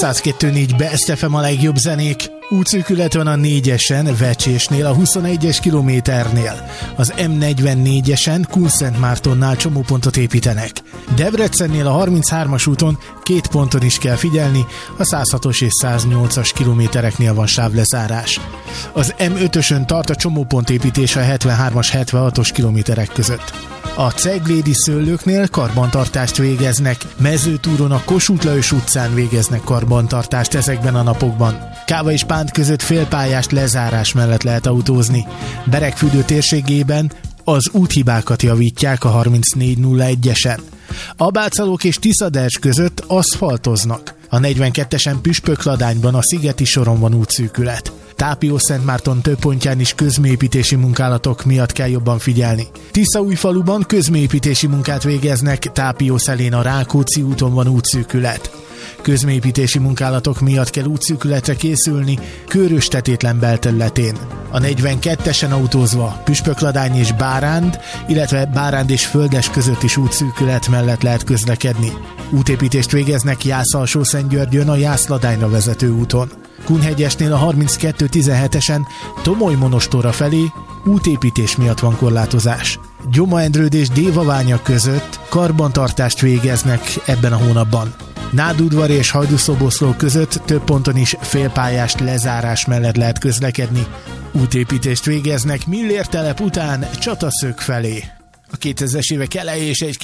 102.4 Best FM a legjobb zenék. Útszűkület van a 4-esen, Vecsésnél, a 21-es kilométernél. Az M44-esen, Kunszentmártonnál csomópontot építenek. Debrecennél a 33-as úton 2 ponton is kell figyelni, a 106-os és 108-as kilométereknél van sávlezárás. Az M5-ösön tart a csomópontépítés a 73-as, 76-os kilométerek között. A Ceglédi szőlőknél karbantartást végeznek, Mezőtúron a Kossuth Lajos utcán végeznek karbantartást ezekben a napokban. Káva és Pánt között félpályás lezárás mellett lehet autózni. Beregfürdő térségében az úthibákat javítják a 3401-esen. Abácalók és Tiszadercs között aszfaltoznak. A 42-esen Püspökladányban a Szigeti soron van útszűkület. Tápiószentmárton több pontján is közműépítési munkálatok miatt kell jobban figyelni. Tiszaújfaluban közműépítési munkát végeznek, Tápiószelén a Rákóczi úton van útszűkület. Közműépítési munkálatok miatt kell útszűkületre készülni Kőrös-Tetétlen belterületén. A 42-esen autózva Püspökladány és Báránd, illetve Báránd és Földes között is útszűkület mellett lehet közlekedni. Útépítést végeznek Jász-Alsó-Szentgyörgyön a Jász-Ladányra vezető úton. Kunhegyesnél a 32-17-esen Tomoly-Monostorra felé útépítés miatt van korlátozás. Gyoma-Endrőd és Dévaványa között karbantartást végeznek ebben a hónapban. Nádudvar és Hajdúszoboszló között több ponton is félpályás lezárás mellett lehet közlekedni. Útépítést végeznek Millértelep után Csataszög felé. A 2000-es évek eleje és egy